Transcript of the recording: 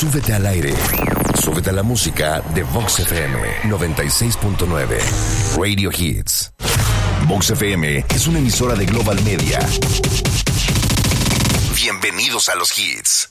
Súbete al aire. Súbete a la música de Vox FM 96.9. Radio Hits. Vox FM es una emisora de Global Media. Bienvenidos a los hits.